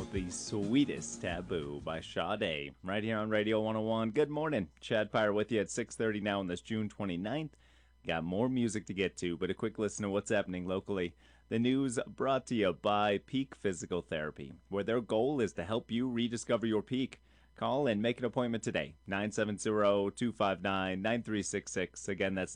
The Sweetest Taboo by Sade, right here on Radio 101. Good morning. Chad Pyre with you at 6:30 now on this June 29th. Got more music to get to, but a quick listen to what's happening locally. The news brought to you by Peak Physical Therapy, where their goal is to help you rediscover your peak. Call and make an appointment today, 970-259-9366. Again, that's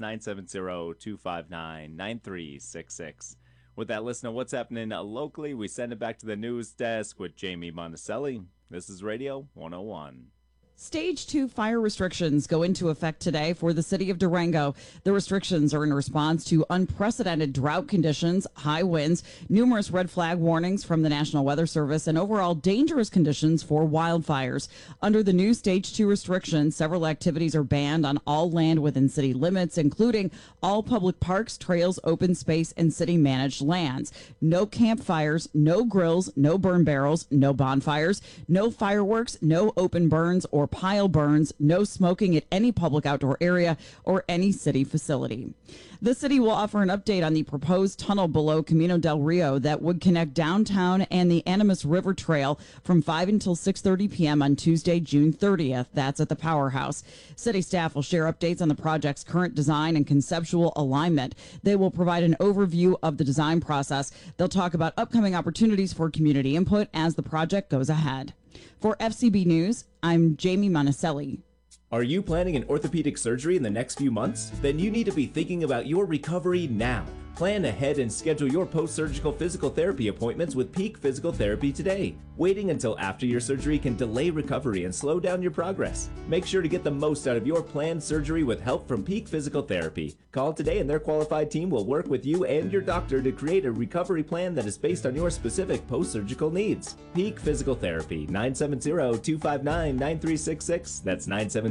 970-259-9366. With that, listen to what's happening locally. We send it back to the news desk with Jamie Monticelli. This is Radio 101. Stage 2 fire restrictions go into effect today for the city of Durango. The restrictions are in response to unprecedented drought conditions, high winds, numerous red flag warnings from the National Weather Service, and overall dangerous conditions for wildfires. Under the new Stage 2 restrictions, several activities are banned on all land within city limits, including all public parks, trails, open space, and city-managed lands. No campfires, no grills, no burn barrels, no bonfires, no fireworks, no open burns or pile burns, no smoking at any public outdoor area or any city facility. The city will offer an update on the proposed tunnel below Camino del Rio that would connect downtown and the Animas River Trail from 5 until 6:30 p.m. on Tuesday, June 30th. That's at the Powerhouse. City staff will share updates on the project's current design and conceptual alignment. They will provide an overview of the design process. They'll talk about upcoming opportunities for community input as the project goes ahead. For FCB News, I'm Jamie Monticelli. Are you planning an orthopedic surgery in the next few months? Then you need to be thinking about your recovery now. Plan ahead and schedule your post-surgical physical therapy appointments with Peak Physical Therapy today. Waiting until after your surgery can delay recovery and slow down your progress. Make sure to get the most out of your planned surgery with help from Peak Physical Therapy. Call today and their qualified team will work with you and your doctor to create a recovery plan that is based on your specific post-surgical needs. Peak Physical Therapy, 970-259-9366. That's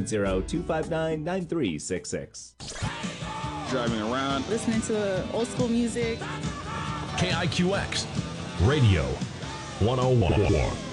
970-259-9366. Driving around, listening to old school music. KIQX Radio 101.